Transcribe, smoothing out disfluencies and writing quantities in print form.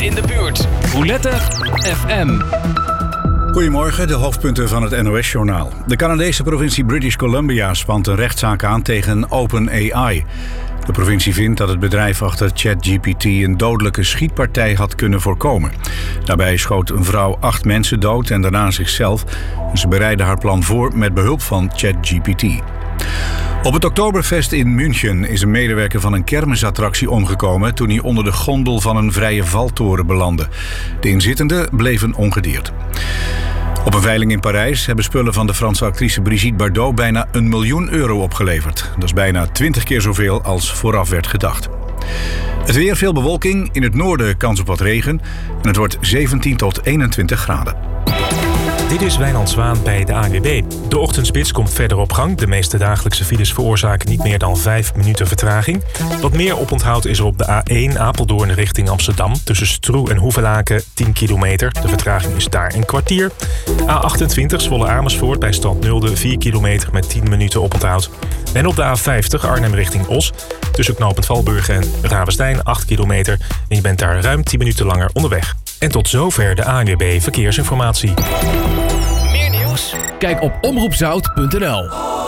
in de buurt. Roulette FM. Goedemorgen, de hoofdpunten van het NOS-journaal. De Canadese provincie British Columbia spant een rechtszaak aan tegen OpenAI. De provincie vindt dat het bedrijf achter ChatGPT een dodelijke schietpartij had kunnen voorkomen. Daarbij schoot een vrouw 8 mensen dood en daarna zichzelf. Ze bereidde haar plan voor met behulp van ChatGPT. Op het Oktoberfest in München is een medewerker van een kermisattractie omgekomen toen hij onder de gondel van een vrije valtoren belandde. De inzittenden bleven ongedeerd. Op een veiling in Parijs hebben spullen van de Franse actrice Brigitte Bardot bijna €1 miljoen opgeleverd. Dat is bijna 20 keer zoveel als vooraf werd gedacht. Het weer, veel bewolking, in het noorden kans op wat regen en het wordt 17 tot 21 graden. Dit is Wijnand Zwaan bij de ANWB. De ochtendspits komt verder op gang. De meeste dagelijkse files veroorzaken niet meer dan 5 minuten vertraging. Wat meer oponthoud is er op de A1 Apeldoorn richting Amsterdam. Tussen Stroe en Hoevelaken 10 kilometer. De vertraging is daar een kwartier. A28 Zwolle-Amersfoort bij Stand Nulde 4 kilometer met 10 minuten oponthoud. En op de A50 Arnhem richting Os. Tussen knooppunt Valburg en Ravenstein 8 kilometer. En je bent daar ruim 10 minuten langer onderweg. En tot zover de ANWB Verkeersinformatie. Meer nieuws? Kijk op omroepzout.nl.